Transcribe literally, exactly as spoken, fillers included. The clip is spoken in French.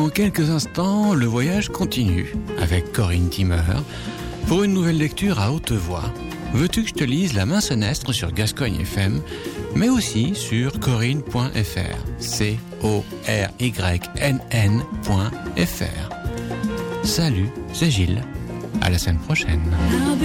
Dans quelques instants, le voyage continue avec Corinne Timmer pour une nouvelle lecture à haute voix. Veux-tu que je te lise La Main Senestre sur Gascogne F M, mais aussi sur corinne point f r, C O R Y N N point F R. Salut, c'est Gilles. À la semaine prochaine.